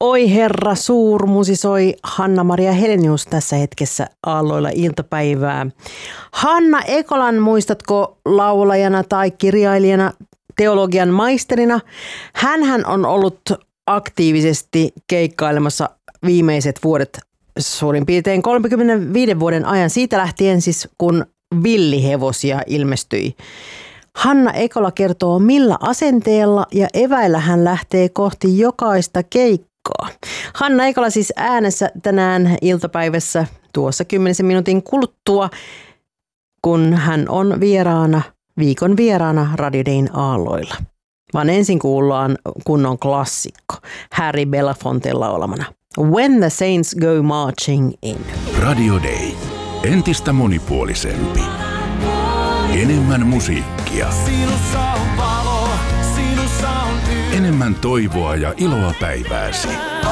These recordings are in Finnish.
Oi herra, suurmusi soi Hanna-Maria Helenius tässä hetkessä aalloilla iltapäivää. Hanna Ekolan muistatko laulajana tai kirjailijana, teologian maisterina? Hänhän on ollut aktiivisesti keikkailemassa viimeiset vuodet suurin piirtein 35 vuoden ajan. Siitä lähtien siis, kun villihevosia ilmestyi. Hanna Ekola kertoo, millä asenteella ja eväillä hän lähtee kohti jokaista keikkaa. Hanna Ekola siis äänessä tänään iltapäivässä tuossa 10 minuutin kuluttua, kun hän on viikon vieraana Radio Dayn aalloilla. Vaan ensin kuullaan kunnon klassikko, Harry Belafonten laulamana. When the Saints Go Marching In. Radio Day. Entistä monipuolisempi. Enemmän musiikkia. Enemmän toivoa ja iloa päivääsi.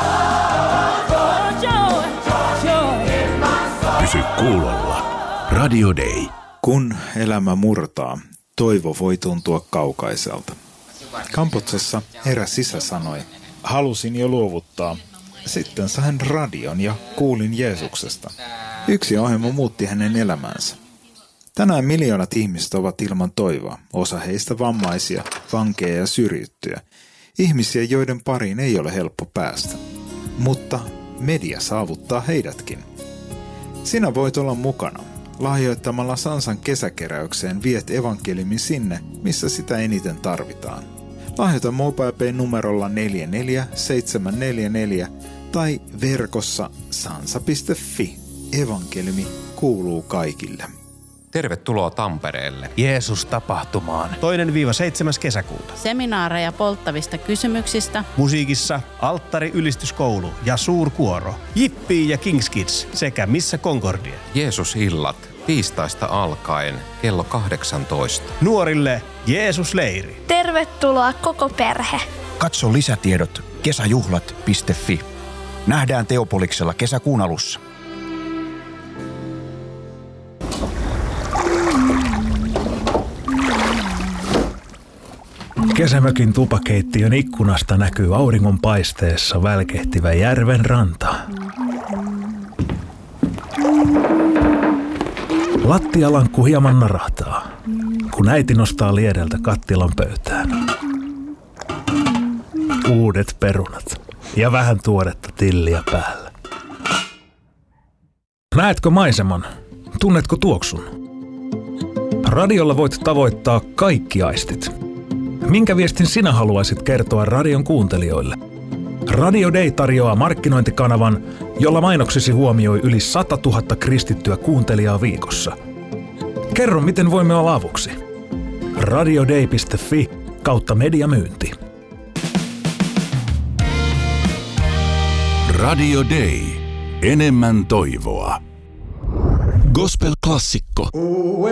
Pysy kuulolla. Radio Day. Kun elämä murtaa, toivo voi tuntua kaukaiselta. Kampuksessa eräs isä sanoi, halusin jo luovuttaa. Sitten sain radion ja kuulin Jeesuksesta. Yksi ohjelma muutti hänen elämänsä. Tänään miljoonat ihmiset ovat ilman toivoa, osa heistä vammaisia, vankeja ja syrjittyjä. Ihmisiä, joiden pariin ei ole helppo päästä. Mutta media saavuttaa heidätkin. Sinä voit olla mukana. Lahjoittamalla Sansan kesäkeräykseen viet evankeliumin sinne, missä sitä eniten tarvitaan. Lahjoita MobilePay numerolla 44744 tai verkossa sansa.fi. Evankeliumi kuuluu kaikille. Tervetuloa Tampereelle. Jeesus-tapahtumaan. 2-7. kesäkuuta. Seminaareja polttavista kysymyksistä. Musiikissa Alttari-ylistyskoulu ja suurkuoro. Jippii ja Kings Kids sekä Missä Concordia. Jeesus-illat tiistaista alkaen kello 18. Nuorille Jeesus-leiri. Tervetuloa koko perhe. Katso lisätiedot kesäjuhlat.fi. Nähdään Teopoliksella kesäkuun alussa. Kesämökin tupakeittiön ikkunasta näkyy auringonpaisteessa välkehtivä järven ranta. Lattialankku hieman narahtaa, kun äiti nostaa liedeltä kattilan pöytään. Uudet perunat ja vähän tuoretta tilliä päällä. Näetkö maiseman? Tunnetko tuoksun? Radiolla voit tavoittaa kaikki aistit. Minkä viestin sinä haluaisit kertoa radion kuuntelijoille? Radio Day tarjoaa markkinointikanavan, jolla mainoksesi huomioi yli 100 000 kristittyä kuuntelijaa viikossa. Kerro, miten voimme olla avuksi. radioday.fi/mediamyynti. Radio Day. Enemmän toivoa. Gospel-klassikko.